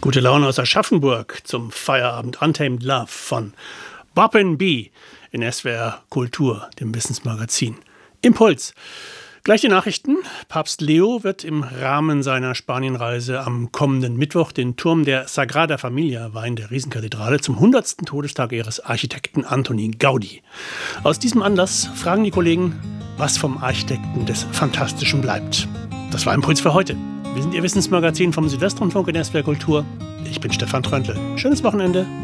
Gute Laune aus Aschaffenburg zum Feierabend. Untamed Love von Bob & B in SWR Kultur, dem Wissensmagazin. Impuls. Gleich die Nachrichten. Papst Leo wird im Rahmen seiner Spanienreise am kommenden Mittwoch den Turm der Sagrada Familia weihen, der Riesenkathedrale, zum 100. Todestag ihres Architekten Antoni Gaudi. Aus diesem Anlass fragen die Kollegen, was vom Architekten des Fantastischen bleibt. Das war Impuls für heute. Wir sind Ihr Wissensmagazin vom Südwestrundfunk in SWR Kultur. Ich bin Stefan Tröntl. Schönes Wochenende.